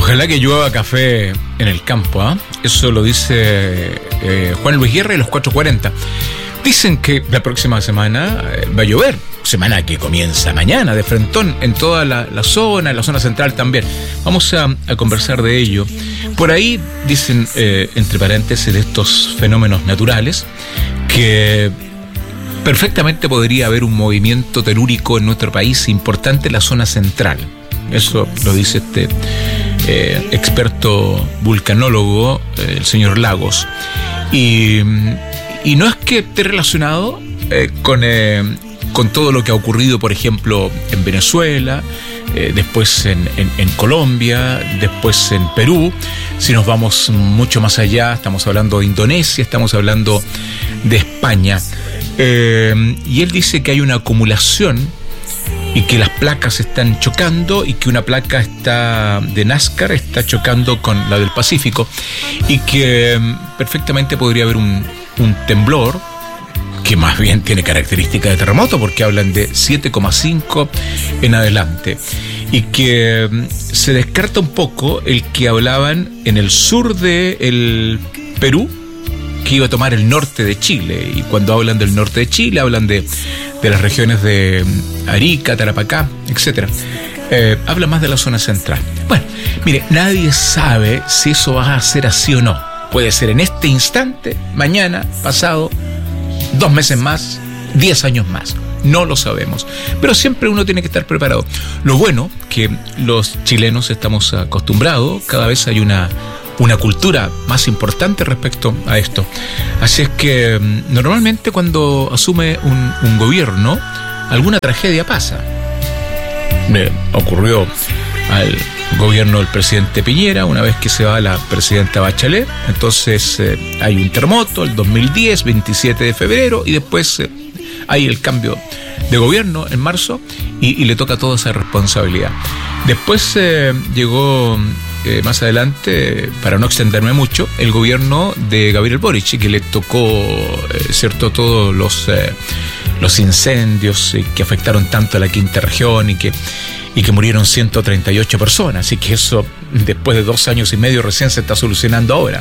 Ojalá que llueva café en el campo, ¿eh? Eso lo dice Juan Luis Guerra y los 440. Dicen que la próxima semana va a llover, semana que comienza mañana de frentón en toda la zona central también. Vamos a conversar de ello. Por ahí dicen, entre paréntesis, de estos fenómenos naturales, que perfectamente podría haber un movimiento telúrico en nuestro país importante en la zona central. Eso lo dice este experto vulcanólogo, el señor Lagos. Y no es que esté relacionado con todo lo que ha ocurrido, por ejemplo, en Venezuela, después en Colombia, después en Perú. Si nos vamos mucho más allá, estamos hablando de Indonesia, estamos hablando de España. Y él dice que hay una acumulación y que las placas están chocando y que una placa de Nazca está chocando con la del Pacífico y que perfectamente podría haber un temblor que más bien tiene características de terremoto porque hablan de 7,5 en adelante y que se descarta un poco el que hablaban en el sur del Perú que iba a tomar el norte de Chile, y cuando hablan del norte de Chile hablan de las regiones de Arica, Tarapacá, etc. Habla más de la zona central. Bueno, mire, nadie sabe si eso va a ser así o no. Puede ser en este instante, mañana, pasado, 2 meses más, 10 años más. No lo sabemos. Pero siempre uno tiene que estar preparado. Lo bueno que los chilenos estamos acostumbrados, cada vez hay una cultura más importante respecto a esto. Así es que normalmente cuando asume un gobierno, alguna tragedia pasa. Ocurrió al gobierno del presidente Piñera, una vez que se va la presidenta Bachelet. Entonces hay un terremoto, el 2010, 27 de febrero, y después hay el cambio de gobierno en marzo y le toca toda esa responsabilidad. Después llegó más adelante, para no extenderme mucho, el gobierno de Gabriel Boric, que le tocó cierto todos los incendios que afectaron tanto a la quinta región y que murieron 138 personas, así que eso después de 2 años y medio recién se está solucionando ahora.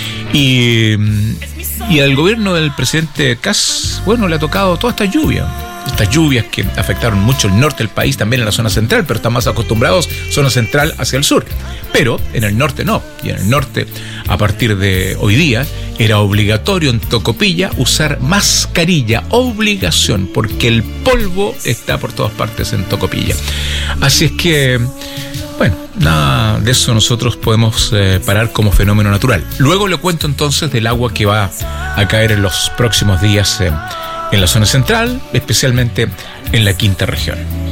Y al gobierno del presidente Kast, bueno, le ha tocado toda esta lluvia. Estas lluvias que afectaron mucho el norte del país, también en la zona central, pero están más acostumbrados zona central hacia el sur. Pero en el norte no. Y en el norte, a partir de hoy día, era obligatorio en Tocopilla usar mascarilla. Obligación, porque el polvo está por todas partes en Tocopilla. Así es que, bueno, nada de eso nosotros podemos parar como fenómeno natural. Luego le cuento entonces del agua que va a caer en los próximos días en la zona central, especialmente en la quinta región.